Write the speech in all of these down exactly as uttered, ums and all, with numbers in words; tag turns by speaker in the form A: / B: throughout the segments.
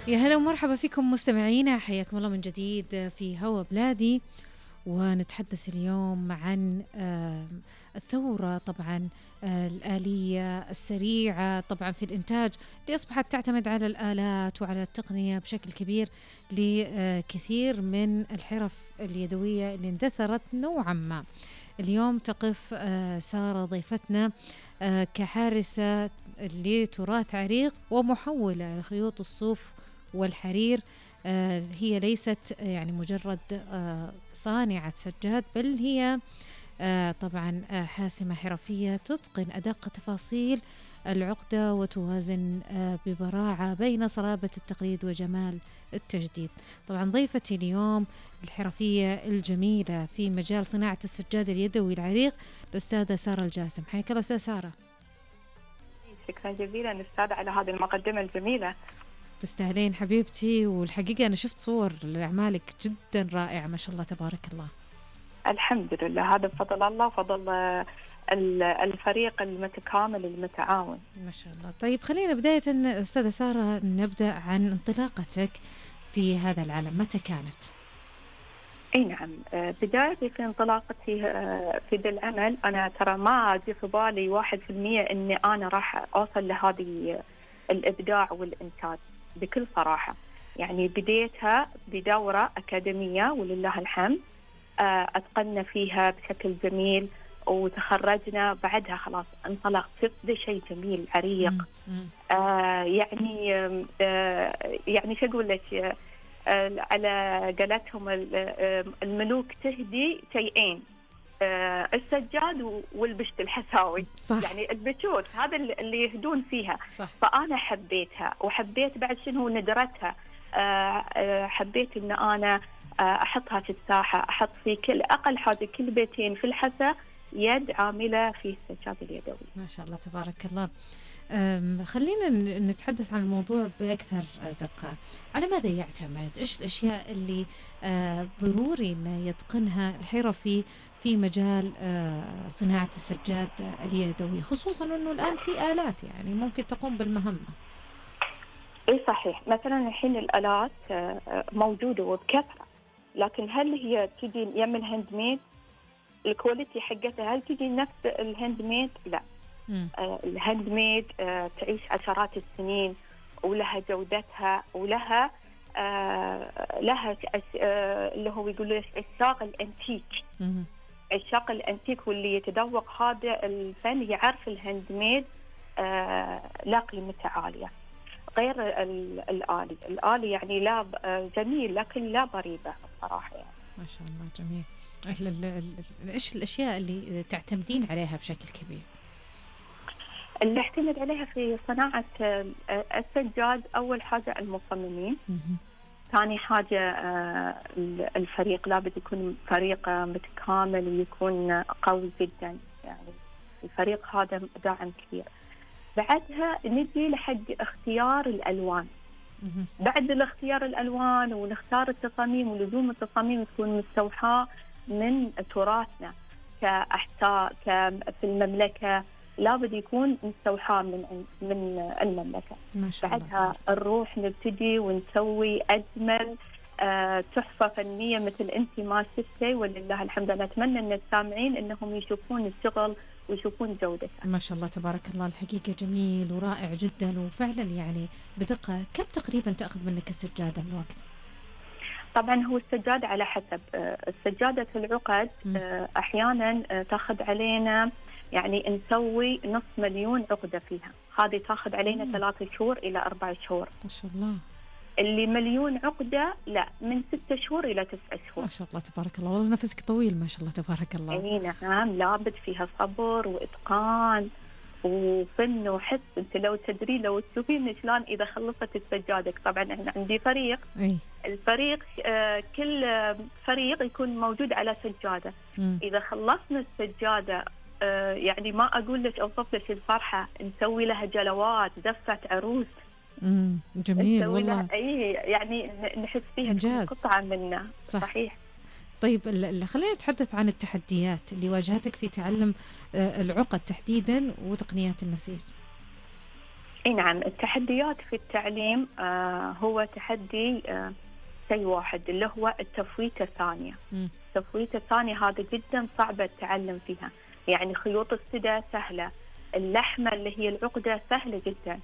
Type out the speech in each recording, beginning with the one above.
A: يا هلا ومرحبا فيكم مستمعينا، حياكم الله من جديد في هوا بلادي. ونتحدث اليوم عن آه، الثورة طبعا، آه، الآلية السريعة طبعا في الإنتاج اللي أصبحت تعتمد على الآلات وعلى التقنية بشكل كبير لكثير من الحرف اليدوية اللي اندثرت نوعا ما. اليوم تقف آه، سارة ضيفتنا آه، كحارسة لتراث عريق ومحولة لخيوط الصوف والحرير. آه، هي ليست آه، يعني مجرد آه، صانعة سجاد، بل هي آه، طبعا آه، حاسمة حرفية تتقن أدق تفاصيل العقدة وتوازن آه، ببراعة بين صلابة التقليد وجمال التجديد. طبعا ضيفتي اليوم الحرفية الجميلة في مجال صناعة السجاد اليدوي العريق الأستاذة سارة الجاسم. حياك الله أستاذة سارة.
B: شكرا جزيلا أستاذة على هذه المقدمة الجميلة.
A: تستاهلين حبيبتي، والحقيقة أنا شفت صور لأعمالك جدا رائعة ما شاء الله تبارك الله.
B: الحمد لله، هذا بفضل الله، فضل الفريق المتكامل المتعاون
A: ما شاء الله. طيب خلينا بداية أستاذة سارة نبدأ عن انطلاقتك في هذا العالم، متى كانت؟
B: اي نعم، بدايتي في انطلاقتي في ذا العمل، انا ترى ما جاء في بالي واحد في المية اني انا راح اوصل لهذه الابداع والانتاج بكل صراحة. يعني بديتها بدورة أكاديمية ولله الحمد، أتقنا فيها بشكل جميل وتخرجنا. بعدها خلاص انطلقت، شفت ذا شيء جميل عريق. آه يعني آه يعني شو أقول لك، آه على قالتهم الملوك تهدي شيئين، آه السجاد والبشت الحساوي.
A: صح.
B: يعني البشوت هذا اللي يهدون فيها.
A: صح.
B: فأنا حبيتها، وحبيت بعد شنو ندرتها. آه آه حبيت إن أنا آه أحطها في الساحة، أحط في كل أقل حاجة كل بيتين في الحسا يد عاملة في السجاد اليدوي.
A: ما شاء الله تبارك الله. خلينا نتحدث عن الموضوع بأكثر دقة. على ماذا يعتمد؟ إيش الأشياء اللي آه ضروري أن يتقنها الحرفي في مجال آه صناعة السجاد اليدوي، خصوصا أنه الآن في آلات يعني ممكن تقوم بالمهمة؟
B: إيه صحيح، مثلا الحين الآلات آه موجودة وبكثرة، لكن هل هي تجي يم الهاند ميد؟ الكواليتي حقتها هل تجي نفس الهاند ميد؟ لا. آه الهاند ميد آه تعيش عشرات السنين ولها جودتها ولها آه لها آه اللي هو يقولوا عشاق الانتيك. عشاق الانتيك واللي يتذوق هذا الفن يعرف الهاند ميد آه لا قيمته عالية غير الآلي. الآلي يعني لا جميل لكن لا ضريبة الصراحة يعني.
A: ما شاء الله جميل. ايش الاشياء اللي تعتمدين عليها بشكل كبير؟
B: اللي اعتمد عليها في صناعة السجاد أول حاجة المصممين. ثاني حاجة الفريق، لابد يكون فريق متكامل ويكون قوي جدا، يعني الفريق هذا داعم كبير. بعدها نجي لحق اختيار الألوان. بعد الاختيار الألوان ونختار التصاميم ولزوم التصاميم تكون مستوحاة من تراثنا كأحساء في المملكة، لابد يكون مستوحاة من من المملكة.
A: ما شاء الله.
B: بعدها نروح نبتدي ونسوي أجمل آه تحفة فنية مثل أنت ما شفتي ولله الحمد. أنا أتمنى أن السامعين أنهم يشوفون الشغل ويشوفون جودته.
A: ما شاء الله تبارك الله، الحقيقة جميل ورائع جدا وفعلا يعني بدقة. كم تقريبا تأخذ منك السجادة من وقت؟
B: طبعا هو السجادة على حسب. السجادة العقد أحيانا تأخذ علينا، يعني نسوي نص مليون عقدة فيها، هذه تأخذ علينا ثلاثة شهور إلى أربع شهور.
A: ما شاء الله.
B: اللي مليون عقدة لا، من ستة شهور إلى تسعة شهور.
A: ما شاء الله تبارك الله، والله نفسك طويل ما شاء الله تبارك الله.
B: أي نعم، لابد فيها صبر وإتقان وفن وحس. انت لو تدري لو تشوفين شلون اذا خلصت السجادة. طبعا احنا عندي فريق.
A: أي.
B: الفريق آه كل فريق يكون موجود على سجادة. م. اذا خلصنا السجادة آه يعني ما اقول لك اوصف لك الفرحة، نسوي لها جلوات، دفة عروس.
A: امم جميل والله.
B: اي يعني نحس فيها قطعة منا.
A: صح.
B: صحيح.
A: طيب خلينا نتحدث عن التحديات اللي واجهتك في تعلم العقد تحديدا وتقنيات النسيج.
B: اي نعم، التحديات في التعليم آه هو تحدي آه شيء واحد اللي هو التفويتة الثانية.
A: م.
B: التفويتة الثانية هذا جدا صعبة التعلم فيها. يعني خيوط السدى سهلة، اللحمة اللي هي العقدة سهلة جدا،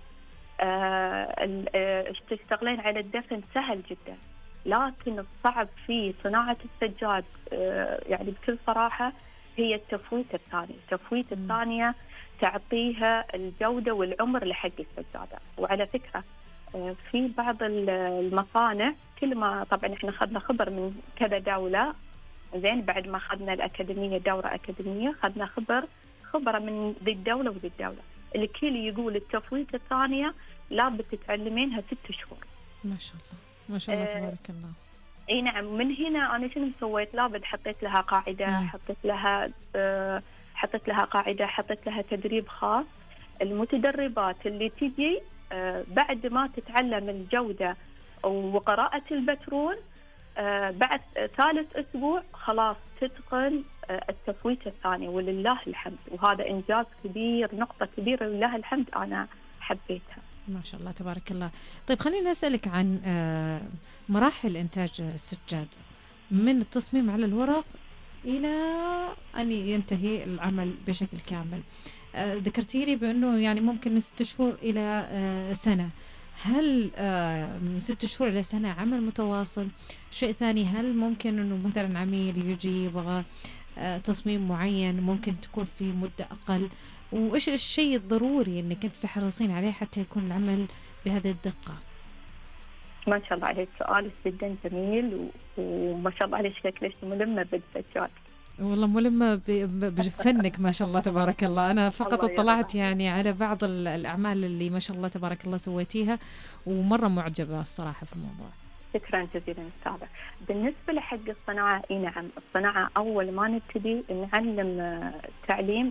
B: آه آه تشتغلين على الدفن سهل جدا. لكن الصعب في صناعة السجاد آه يعني بكل صراحة هي التفويتة الثانية. التفويتة الثانية تعطيها الجودة والعمر لحق السجادة. وعلى فكرة في بعض المصانع كل ما طبعا احنا اخذنا خبر من كذا دولة، زين بعد ما اخذنا الأكاديمية دورة أكاديمية اخذنا خبر خبرة من ذي الدولة وذي الدولة. الكل يقول التفويتة الثانية لابد تتعلمينها ست شهور.
A: ما شاء الله ما شاء الله تبارك الله.
B: اي نعم. من هنا انا شنو سويت؟ لابد حطيت لها قاعدة،
A: مم.
B: حطيت لها أه حطيت لها قاعدة، حطيت لها تدريب خاص. المتدربات اللي تجي أه بعد ما تتعلم الجودة وقراءة البترون أه بعد ثالث أسبوع خلاص تتقن أه التفويتة الثانية، ولله الحمد. وهذا إنجاز كبير، نقطة كبيرة لله الحمد أنا حبيتها.
A: ما شاء الله تبارك الله. طيب خليني أسألك عن مراحل إنتاج السجاد من التصميم على الورق إلى أن ينتهي العمل بشكل كامل. ذكرتي لي بأنه يعني ممكن من ست شهور إلى سنة. هل من ست شهور إلى سنة عمل متواصل؟ شيء ثاني، هل ممكن أنه مثلا عميل يجي يبغى تصميم معين ممكن تكون في مدة أقل؟ وإيش الشيء الضروري أنك أنت تحرصين عليه حتى يكون العمل بهذه الدقة؟
B: ما شاء الله عليك، سؤال جدا جميل، وما شاء الله عليك شكلك ملمة بالسجاد.
A: والله ملمة بفنك ما شاء الله تبارك الله. أنا فقط اطلعت يعني على بعض الأعمال اللي ما شاء الله تبارك الله سويتيها ومرة معجبة الصراحة في الموضوع.
B: شكرا جزيلا أستاذة. بالنسبة لحق الصناعة، إيه نعم، الصناعة أول ما نبتدي نعلم التعليم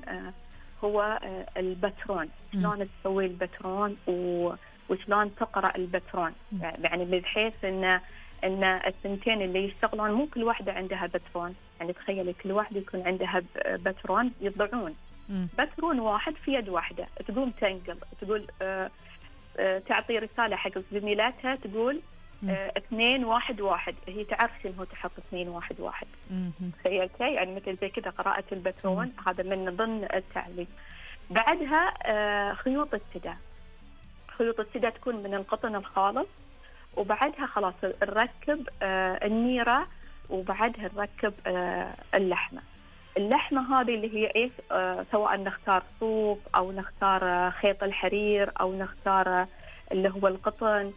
B: هو البترون، شلون تسوي البترون وشلون تقرأ البترون. يعني بحيث إن إن الثنتين اللي يشتغلون مو كل واحدة عندها بترون. يعني تخيلي كل واحدة يكون عندها بترون يضعون بترون واحد في يد واحدة، تقوم تنقل تقول آه آه تعطي رسالة حق زميلاتها تقول آه اثنين واحد واحد، هي تعرف شنو تحط اثنين واحد واحد. تخيلتي؟ يعني مثل زي كذا قراءة البترون. هذا من ضمن التعليم. بعدها آه خيوط السدى. خيوط السدى تكون من القطن الخالص، وبعدها خلاص نركب آه النيرة، وبعدها نركب آه اللحمة. اللحمة هذه اللي هي إيش؟ آه سواء نختار صوف أو نختار آه خيط الحرير أو نختار آه اللي هو القطن،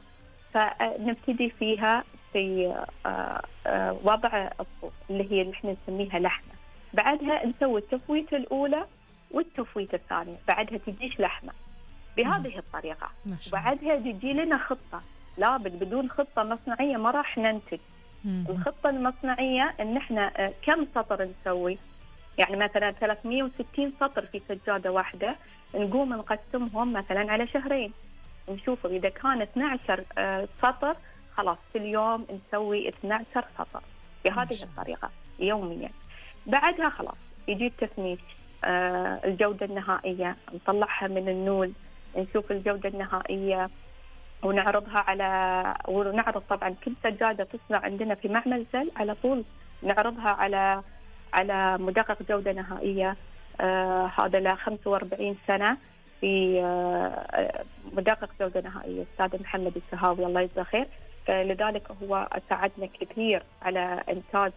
B: فنبتدي فيها في آه آه وضع الصوف اللي هي اللي احنا نسميها لحمة. بعدها نسوي التفويتة الأولى والتفويتة الثانية، بعدها تجيش لحمة بهذه الطريقة. وبعدها تجي لنا خطة. لابد بدون خطة مصنعية ما راح ننتج. الخطة المصنعية إن إحنا كم سطر نسوي، يعني مثلا ثلاثمئة وستين سطر في سجادة واحدة، نقوم نقسمهم مثلا على شهرين، نشوف إذا كان اثني عشر سطر خلاص في اليوم نسوي اثني عشر سطر بهذه الطريقة يوميا. بعدها خلاص يجي التفنيش، الجودة النهائية نطلعها من النول، نشوف الجودة النهائية ونعرضها على ونعرض طبعا كل سجادة تصنع عندنا في معمل زل على طول نعرضها على على مدقق جودة نهائية. آه هذا ل خمسة وأربعين سنة في آه مدقق جودة نهائية أستاذ محمد السهاوي الله يجزاه خير. فلذلك هو ساعدنا كثير على إنتاج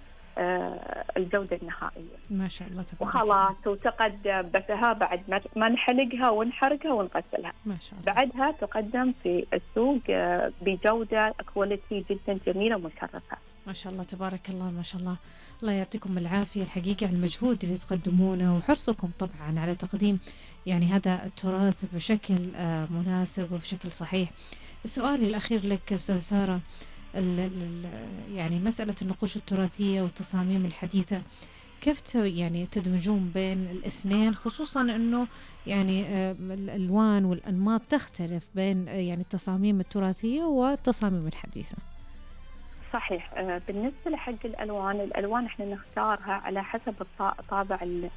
B: آه الجودة النهائية.
A: ما شاء الله تبارك
B: وخلاص وتقدم بسها بعد ما نحلقها ونحرقها ونغسلها.
A: ما شاء الله.
B: بعدها تقدم في السوق آه بجودة كواليتي جدا جميلة ومشرفة.
A: ما شاء الله تبارك الله. ما شاء الله. الله يعطيكم العافية الحقيقة على المجهود اللي تقدمونه وحرصكم طبعا على تقديم يعني هذا التراث بشكل آه مناسب وبشكل صحيح. سؤالي الأخير لك أستاذ سارة، ال ال يعني مسألة النقوش التراثية والتصاميم الحديثة كيف يعني تدمجون بين الاثنين، خصوصا أنه يعني الألوان والأنماط تختلف بين يعني التصاميم التراثية والتصاميم الحديثة؟
B: صحيح. بالنسبة لحق الألوان، الألوان احنا نختارها على حسب الطابع